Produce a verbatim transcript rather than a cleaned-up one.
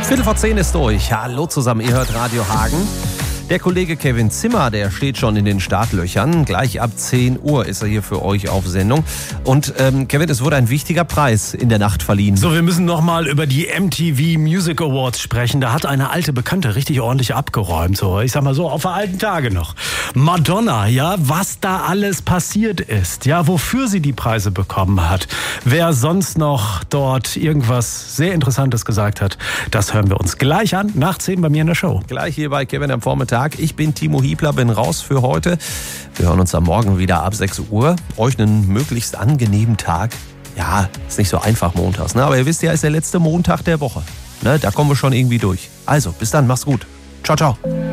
Viertel vor zehn ist durch. Hallo zusammen, ihr hört Radio Hagen. Der Kollege Kevin Zimmer, der steht schon in den Startlöchern. Gleich ab zehn Uhr ist er hier für euch auf Sendung. Und ähm, Kevin, es wurde ein wichtiger Preis in der Nacht verliehen. So, wir müssen nochmal über die M T V Music Awards sprechen. Da hat eine alte Bekannte richtig ordentlich abgeräumt. So, ich sag mal so, auf der alten Tage noch. Madonna, ja, was da alles passiert ist. Ja, wofür sie die Preise bekommen hat. Wer sonst noch dort irgendwas sehr Interessantes gesagt hat, das hören wir uns gleich an, nach zehn bei mir in der Show. Gleich hier bei Kevin am Vormittag. Ich bin Timo Hiebler, bin raus für heute. Wir hören uns am Morgen wieder ab sechs Uhr. Euch einen möglichst angenehmen Tag. Ja, ist nicht so einfach montags, ne? Aber ihr wisst ja, ist der letzte Montag der Woche. Ne? Da kommen wir schon irgendwie durch. Also, bis dann, mach's gut. Ciao, ciao.